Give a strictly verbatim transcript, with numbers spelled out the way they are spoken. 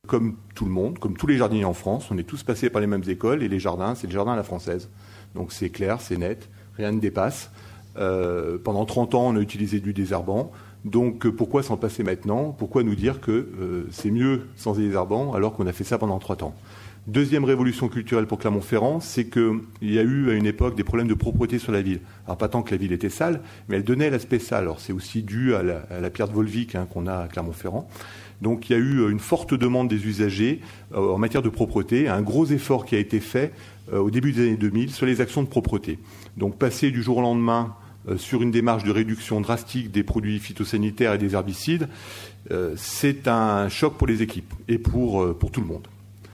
comme tout le monde, comme tous les jardiniers en France, on est tous passés par les mêmes écoles, et les jardins, c'est le jardin à la française. Donc c'est clair, c'est net, rien ne dépasse. Euh, pendant trente ans, on a utilisé du désherbant. Donc euh, pourquoi s'en passer maintenant ? Pourquoi nous dire que euh, c'est mieux sans désherbant alors qu'on a fait ça pendant trente ans ? Deuxième révolution culturelle pour Clermont-Ferrand, c'est qu'il y a eu à une époque des problèmes de propreté sur la ville. Alors pas tant que la ville était sale, mais elle donnait l'aspect sale. Alors c'est aussi dû à la, à la pierre de Volvic hein, qu'on a à Clermont-Ferrand. Donc il y a eu une forte demande des usagers euh, en matière de propreté, un gros effort qui a été fait euh, au début des années deux mille sur les actions de propreté. Donc passer du jour au lendemain euh, sur une démarche de réduction drastique des produits phytosanitaires et des herbicides, euh, c'est un choc pour les équipes et pour, euh, pour tout le monde.